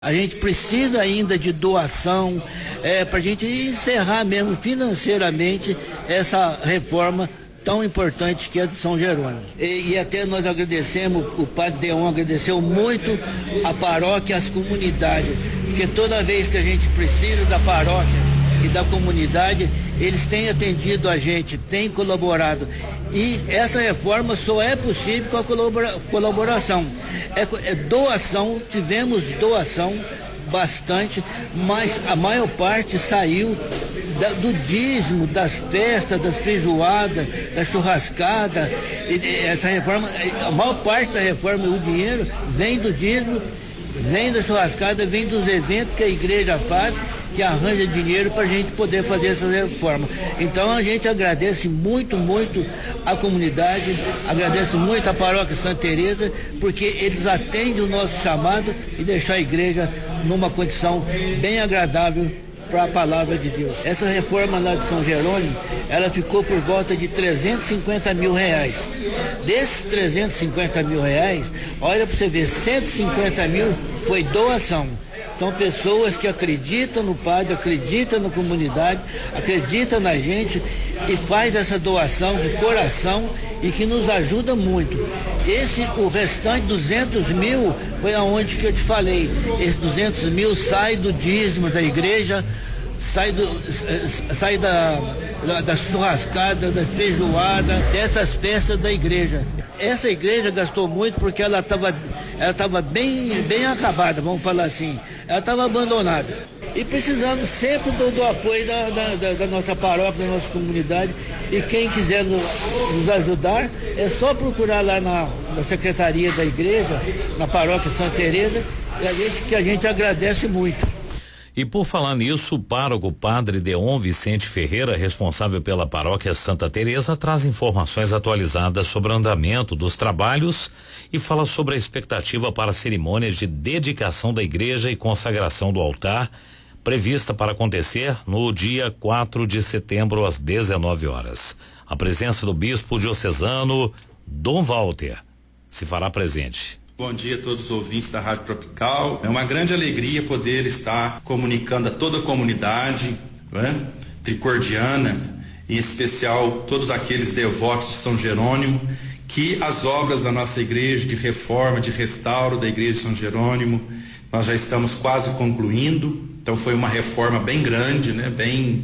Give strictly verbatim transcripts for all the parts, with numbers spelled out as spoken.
A gente precisa ainda de doação é, para a gente encerrar mesmo financeiramente essa reforma tão importante que é de São Jerônimo. E, e até nós agradecemos, o padre Deon agradeceu muito a paróquia, as comunidades, porque toda vez que a gente precisa da paróquia e da comunidade, eles têm atendido a gente, têm colaborado. E essa reforma só é possível com a colabora, colaboração. É, é doação, tivemos doação bastante, mas a maior parte saiu da, do dízimo, das festas, das feijoadas, da churrascada. E, essa reforma, a maior parte da reforma, o dinheiro vem do dízimo, vem da churrascada, vem dos eventos que a igreja faz, que arranja dinheiro para a gente poder fazer essa reforma. Então a gente agradece muito, muito a comunidade, agradece muito a paróquia Santa Teresa, porque eles atendem o nosso chamado e deixam a igreja numa condição bem agradável para a palavra de Deus. Essa reforma lá de São Jerônimo, ela ficou por volta de trezentos e cinquenta mil reais. Desses trezentos e cinquenta mil reais, olha para você ver, cento e cinquenta mil foi doação. São pessoas que acreditam no padre, acreditam na comunidade, acreditam na gente e faz essa doação de coração e que nos ajuda muito. Esse, o restante duzentos mil, foi aonde que eu te falei. Esses duzentos mil sai do dízimo da igreja, sai, do, sai da, da, da churrascada, da feijoada, dessas festas da igreja. Essa igreja gastou muito porque ela estava ela estava bem, bem acabada, vamos falar assim. Ela estava abandonada. E precisamos sempre do, do apoio da, da, da nossa paróquia, da nossa comunidade. E quem quiser nos, nos ajudar, é só procurar lá na, na secretaria da igreja, na paróquia Santa Teresa, e a gente, que a gente agradece muito. E por falar nisso, o pároco Padre Deon Vicente Ferreira, responsável pela paróquia Santa Teresa, traz informações atualizadas sobre o andamento dos trabalhos e fala sobre a expectativa para a cerimônia de dedicação da igreja e consagração do altar, prevista para acontecer no dia quatro de setembro às dezenove horas. A presença do bispo diocesano Dom Walter se fará presente. Bom dia a todos os ouvintes da Rádio Tropical. É uma grande alegria poder estar comunicando a toda a comunidade, né, tricordiana, em especial todos aqueles devotos de São Jerônimo, que as obras da nossa igreja de reforma, de restauro da igreja de São Jerônimo, nós já estamos quase concluindo. Então foi uma reforma bem grande, né, bem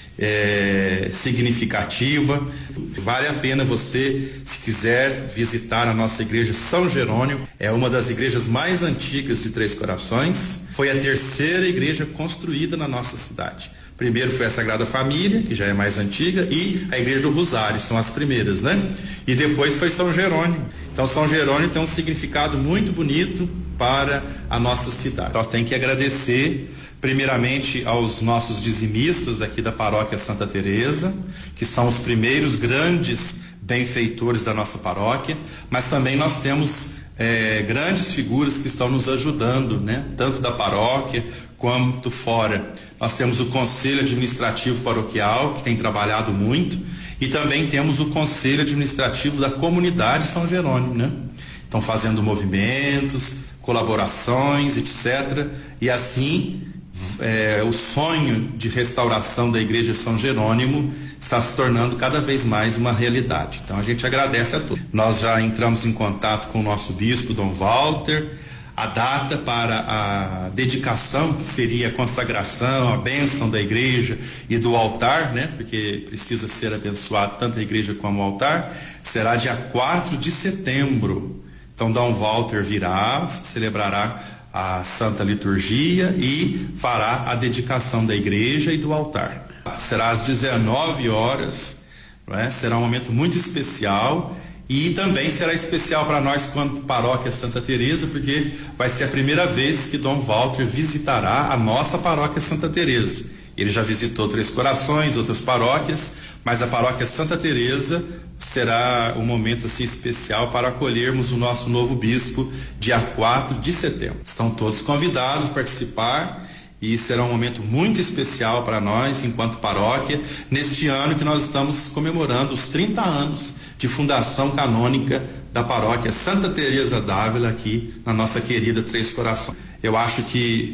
é, significativa. Vale a pena você, se quiser, visitar a nossa igreja São Jerônimo. É uma das igrejas mais antigas de Três Corações. Foi a terceira igreja construída na nossa cidade. Primeiro foi a Sagrada Família, que já é mais antiga, e a Igreja do Rosário, são as primeiras, né? E depois foi São Jerônimo. Então São Jerônimo tem um significado muito bonito para a nossa cidade. Nós temos que agradecer primeiramente aos nossos dizimistas aqui da paróquia Santa Teresa, que são os primeiros grandes benfeitores da nossa paróquia, mas também nós temos é, grandes figuras que estão nos ajudando, né? Tanto da paróquia quanto fora. Nós temos o Conselho Administrativo Paroquial, que tem trabalhado muito, e também temos o Conselho Administrativo da Comunidade São Jerônimo, né? Estão fazendo movimentos, colaborações, etcétera. E assim É, o sonho de restauração da igreja de São Jerônimo está se tornando cada vez mais uma realidade. Então a gente agradece a todos. Nós já entramos em contato com o nosso bispo Dom Walter. A data para a dedicação, que seria a consagração, a bênção da igreja e do altar, né? Porque precisa ser abençoado tanto a igreja como o altar, será dia quatro de setembro. Então Dom Walter virá, celebrará a Santa Liturgia e fará a dedicação da igreja e do altar. Será às dezenove horas, não é? Será um momento muito especial e também será especial para nós quanto paróquia Santa Teresa, porque vai ser a primeira vez que Dom Walter visitará a nossa paróquia Santa Teresa. Ele já visitou Três Corações, outras paróquias, mas a paróquia Santa Teresa será um momento assim especial para acolhermos o nosso novo bispo dia quatro de setembro. Estão todos convidados a participar e será um momento muito especial para nós enquanto paróquia, neste ano que nós estamos comemorando os trinta anos de fundação canônica da paróquia Santa Teresa d'Ávila aqui na nossa querida Três Corações. Eu acho que